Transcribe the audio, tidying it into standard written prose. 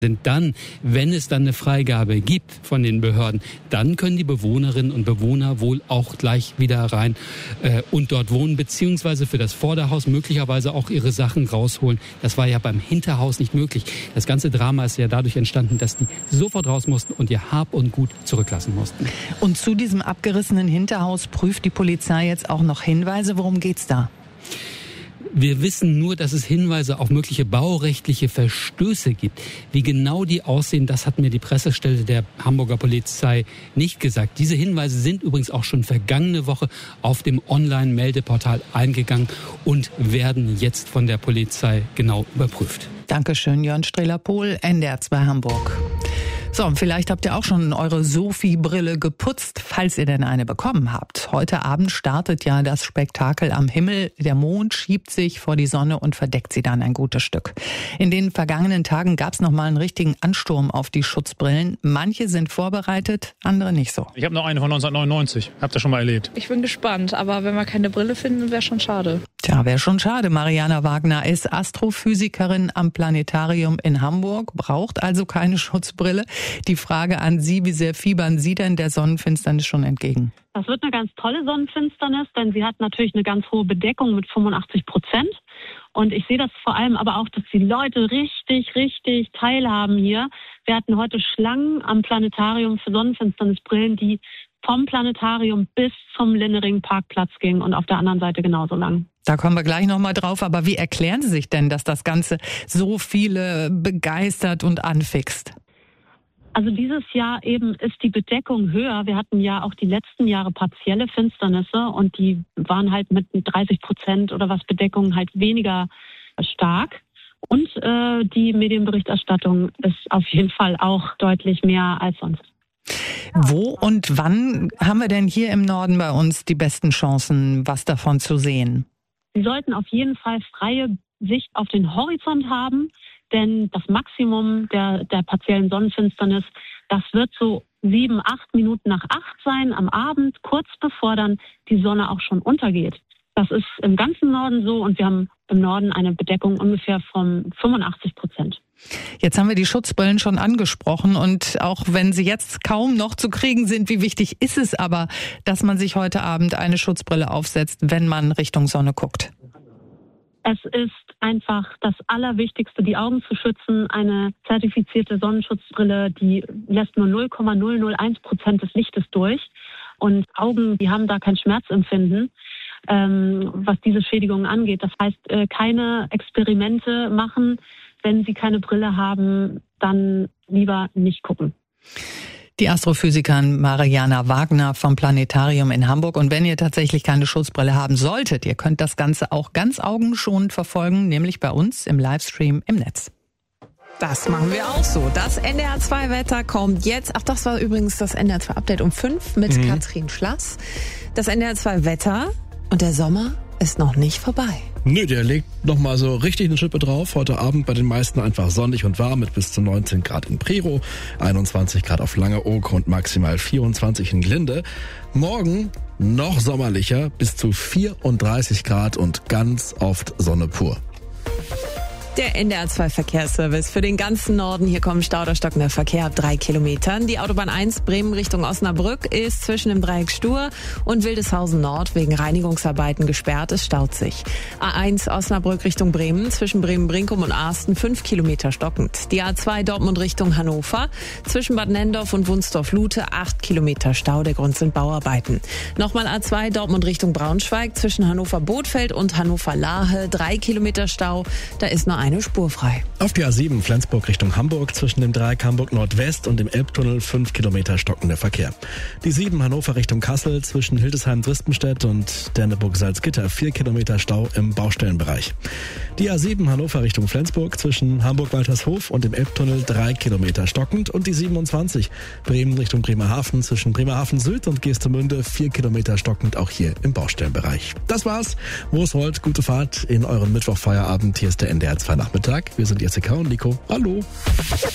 Denn dann, wenn es dann eine Freigabe gibt von den Behörden, dann können die Bewohnerinnen und Bewohner wohl auch gleich wieder rein und dort wohnen, beziehungsweise für das Vorderhaus möglicherweise auch ihre Sachen rausholen. Das war ja beim Hinterhaus nicht möglich. Das ganze Drama ist ja dadurch entstanden, dass die sofort raus mussten und ihr Hab und Gut zurücklassen mussten. Und zu diesem abgerissenen Hinterhaus prüft die Polizei jetzt auch noch Hinweise. Worum geht's da? Wir wissen nur, dass es Hinweise auf mögliche baurechtliche Verstöße gibt. Wie genau die aussehen, das hat mir die Pressestelle der Hamburger Polizei nicht gesagt. Diese Hinweise sind übrigens auch schon vergangene Woche auf dem Online-Meldeportal eingegangen und werden jetzt von der Polizei genau überprüft. Dankeschön, Jörn Strehler-Pohl, NDR 2 Hamburg. So, und vielleicht habt ihr auch schon eure Sophie-Brille geputzt, falls ihr denn eine bekommen habt. Heute Abend startet ja das Spektakel am Himmel. Der Mond schiebt sich vor die Sonne und verdeckt sie dann ein gutes Stück. In den vergangenen Tagen gab es nochmal einen richtigen Ansturm auf die Schutzbrillen. Manche sind vorbereitet, andere nicht so. Ich habe noch eine von 1999. Habt ihr schon mal erlebt? Ich bin gespannt, aber wenn wir keine Brille finden, wäre schon schade. Tja, wäre schon schade. Mariana Wagner ist Astrophysikerin am Planetarium in Hamburg, braucht also keine Schutzbrille. Die Frage an Sie, wie sehr fiebern Sie denn der Sonnenfinsternis schon entgegen? Das wird eine ganz tolle Sonnenfinsternis, denn sie hat natürlich eine ganz hohe Bedeckung mit 85%. Und ich sehe das vor allem aber auch, dass die Leute richtig teilhaben hier. Wir hatten heute Schlangen am Planetarium für Sonnenfinsternisbrillen, die vom Planetarium bis zum Linnering-Parkplatz gingen und auf der anderen Seite genauso lang. Da kommen wir gleich nochmal drauf. Aber wie erklären Sie sich denn, dass das Ganze so viele begeistert und anfixt? Also dieses Jahr eben ist die Bedeckung höher. Wir hatten ja auch die letzten Jahre partielle Finsternisse und die waren halt mit 30% oder was Bedeckung halt weniger stark. Und die Medienberichterstattung ist auf jeden Fall auch deutlich mehr als sonst. Wo und wann haben wir denn hier im Norden bei uns die besten Chancen, was davon zu sehen? Sie sollten auf jeden Fall freie Sicht auf den Horizont haben, denn das Maximum der partiellen Sonnenfinsternis, das wird so 7, 8 Minuten nach 8 sein am Abend, kurz bevor dann die Sonne auch schon untergeht. Das ist im ganzen Norden so und wir haben im Norden eine Bedeckung ungefähr von 85%. Jetzt haben wir die Schutzbrillen schon angesprochen und auch wenn sie jetzt kaum noch zu kriegen sind, wie wichtig ist es aber, dass man sich heute Abend eine Schutzbrille aufsetzt, wenn man Richtung Sonne guckt? Es ist einfach das Allerwichtigste, die Augen zu schützen. Eine zertifizierte Sonnenschutzbrille, die lässt nur 0,001% des Lichtes durch. Und Augen, die haben da kein Schmerzempfinden, was diese Schädigungen angeht. Das heißt, keine Experimente machen. Wenn Sie keine Brille haben, dann lieber nicht gucken. Die Astrophysikerin Mariana Wagner vom Planetarium in Hamburg. Und wenn ihr tatsächlich keine Schutzbrille haben solltet, ihr könnt das Ganze auch ganz augenschonend verfolgen, nämlich bei uns im Livestream im Netz. Das machen wir auch so. Das NDR 2 Wetter kommt jetzt. Ach, das war übrigens das NDR 2 Update um 5 mit Katrin Schlass. Das NDR 2 Wetter und der Sommer ist noch nicht vorbei. Nö, der legt nochmal so richtig eine Schippe drauf. Heute Abend bei den meisten einfach sonnig und warm mit bis zu 19 Grad in Prerow, 21 Grad auf Langeoog und maximal 24 in Glinde. Morgen noch sommerlicher, bis zu 34 Grad und ganz oft Sonne pur. Der NDR 2 Verkehrsservice für den ganzen Norden. Hier kommen Stau oder stockender Verkehr ab 3 Kilometern. Die Autobahn 1 Bremen Richtung Osnabrück ist zwischen dem Dreieck Stur und Wildeshausen Nord wegen Reinigungsarbeiten gesperrt. Es staut sich. A1 Osnabrück Richtung Bremen zwischen Bremen-Brinkum und Arsten 5 Kilometer stockend. Die A2 Dortmund Richtung Hannover zwischen Bad Nendorf und Wunsdorf-Lute 8 Kilometer Stau. Der Grund sind Bauarbeiten. Nochmal A2 Dortmund Richtung Braunschweig zwischen Hannover-Bothfeld und Hannover-Lahe 3 Kilometer Stau. Da ist noch eine Spur frei. Auf die A7 Flensburg Richtung Hamburg zwischen dem Dreieck Hamburg Nordwest und dem Elbtunnel 5 Kilometer stockender Verkehr. Die 7 Hannover Richtung Kassel zwischen Hildesheim-Drispenstedt und Derneburg-Salzgitter 4 Kilometer Stau im Baustellenbereich. Die A7 Hannover Richtung Flensburg zwischen Hamburg-Waltershof und dem Elbtunnel 3 Kilometer stockend und die 27 Bremen Richtung Bremerhaven zwischen Bremerhaven Süd und Geestemünde 4 Kilometer stockend auch hier im Baustellenbereich. Das war's. Wo es rollt, gute Fahrt in euren Mittwochfeierabend. Hier ist der NDR 2 Nachmittag. Wir sind Jessica und Nico. Hallo.